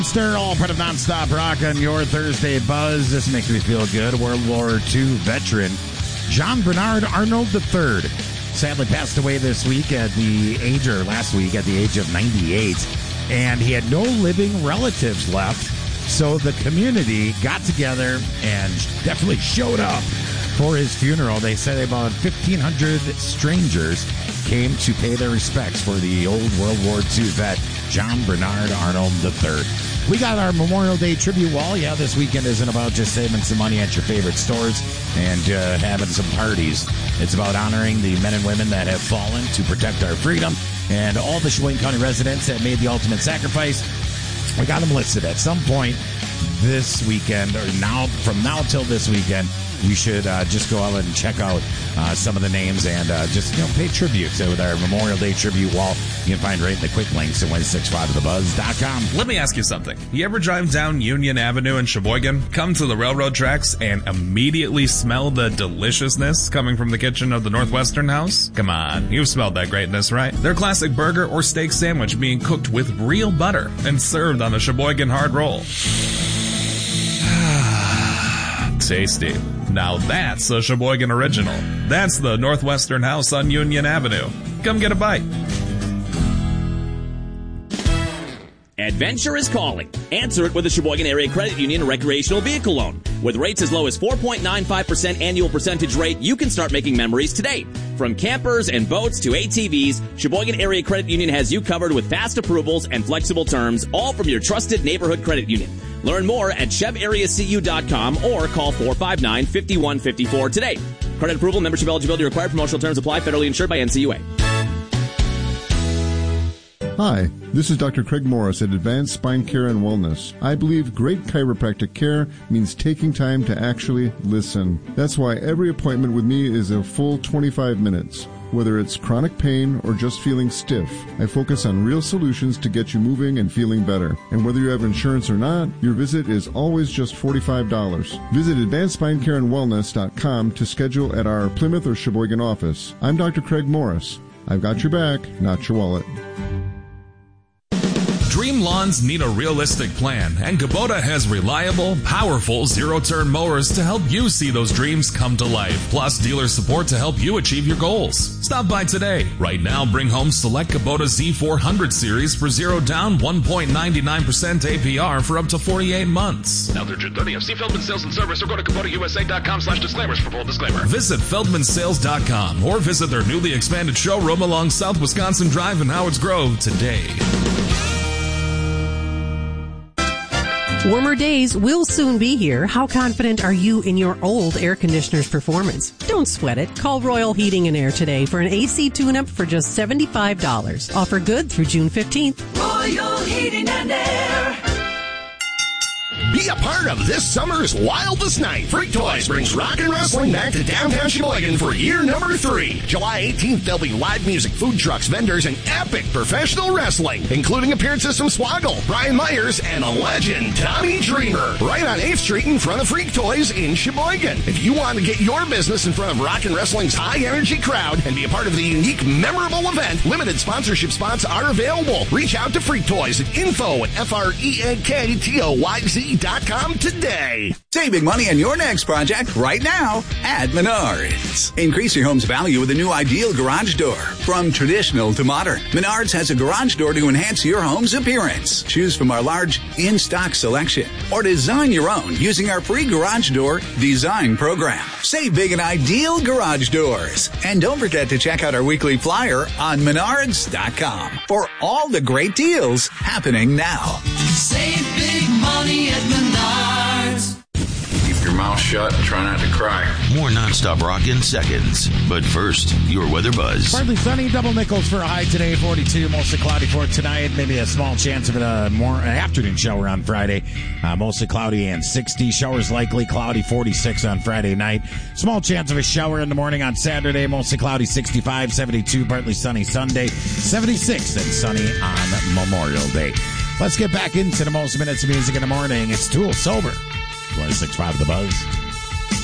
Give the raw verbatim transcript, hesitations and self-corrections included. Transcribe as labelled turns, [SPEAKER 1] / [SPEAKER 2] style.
[SPEAKER 1] Stir, all part of Nonstop Rock on your Thursday Buzz. This makes me feel good. World War Two veteran John Bernard Arnold the third sadly passed away this week at the age, or last week at the age of ninety-eight, and he had no living relatives left. So the community got together and definitely showed up for his funeral. They said about fifteen hundred strangers came to pay their respects for the old World War Two vet, John Bernard Arnold the third. We got our Memorial Day tribute wall. Yeah, this weekend isn't about just saving some money at your favorite stores and uh, having some parties. It's about honoring the men and women that have fallen to protect our freedom and all the Sheboygan County residents that made the ultimate sacrifice. We got them listed at some point this weekend, or now from now till this weekend. You should uh, just go out and check out uh, some of the names and uh, just, you know, pay tribute. So with our Memorial Day tribute wall, you can find right in the quick links at one six five the buzz dot com.
[SPEAKER 2] Let me ask you something. You ever drive down Union Avenue in Sheboygan, come to the railroad tracks, and immediately smell the deliciousness coming from the kitchen of the Northwestern House? Come on, you've smelled that greatness, right? Their classic burger or steak sandwich being cooked with real butter and served on a Sheboygan hard roll. Tasty. Now that's a Sheboygan original. That's the Northwestern House on Union Avenue. Come get a bite.
[SPEAKER 3] Adventure is calling. Answer it with a Sheboygan Area Credit Union recreational vehicle loan. With rates as low as four point nine five percent annual percentage rate, you can start making memories today. From campers and boats to A T Vs, Sheboygan Area Credit Union has you covered with fast approvals and flexible terms, all from your trusted neighborhood credit union. Learn more at chev area c u dot com or call four five nine, five one five four today. Credit approval, membership eligibility required, promotional terms apply, federally insured by N C U A.
[SPEAKER 4] Hi, this is Doctor Craig Morris at Advanced Spine Care and Wellness. I believe great chiropractic care means taking time to actually listen. That's why every appointment with me is a full twenty-five minutes. Whether it's chronic pain or just feeling stiff, I focus on real solutions to get you moving and feeling better. And whether you have insurance or not, your visit is always just forty-five dollars. Visit advanced spine care and wellness dot com to schedule at our Plymouth or Sheboygan office. I'm Doctor Craig Morris. I've got your back, not your wallet.
[SPEAKER 2] Dream lawns need a realistic plan, and Kubota has reliable, powerful zero-turn mowers to help you see those dreams come to life, plus dealer support to help you achieve your goals. Stop by today. Right now, bring home select Kubota Z four hundred series for zero down, one point nine nine percent A P R for up to forty-eight months.
[SPEAKER 5] Now through June thirtieth, see Feldman Sales and Service or go to Kubota U S A dot com slash disclaimers for full disclaimer.
[SPEAKER 2] Visit feldman sales dot com or visit their newly expanded showroom along South Wisconsin Drive in Howards Grove today.
[SPEAKER 6] Warmer days will soon be here. How confident are you in your old air conditioner's performance? Don't sweat it. Call Royal Heating and Air today for an A C tune-up for just seventy-five dollars. Offer good through June fifteenth.
[SPEAKER 7] Royal Heating and Air.
[SPEAKER 8] Be a part of this summer's wildest night. Freak Toys brings rock and wrestling back to downtown Sheboygan for year number three. July eighteenth, there'll be live music, food trucks, vendors, and epic professional wrestling, including appearances from Swoggle, Brian Myers, and a legend, Tommy Dreamer, right on eighth street in front of Freak Toys in Sheboygan. If you want to get your business in front of rock and wrestling's high-energy crowd and be a part of the unique, memorable event, limited sponsorship spots are available. Reach out to Freak Toys at info at F R E A K T O Y Z dot com today.
[SPEAKER 9] Saving money on your next project right now at Menards. Increase your home's value with a new ideal garage door. From traditional to modern, Menards has a garage door to enhance your home's appearance. Choose from our large in-stock selection or design your own using our free garage door design program. Save big on ideal garage doors. And don't forget to check out our weekly flyer on menards dot com for all the great deals happening now.
[SPEAKER 7] Save big money at Menards.
[SPEAKER 10] Keep your mouth shut and try not to cry.
[SPEAKER 11] More nonstop rock in seconds. But first, your weather buzz.
[SPEAKER 1] Partly sunny, double nickels for a high today, forty-two. Mostly cloudy for tonight. Maybe a small chance of a more an afternoon shower on Friday. Uh, mostly cloudy and sixty. Showers likely, cloudy, forty-six on Friday night. Small chance of a shower in the morning on Saturday. Mostly cloudy, sixty-five, seventy-two. Partly sunny Sunday, seventy-six, and sunny on Memorial Day. Let's get back into the most minutes of music in the morning. It's Tool Sober. one oh six point five The Buzz.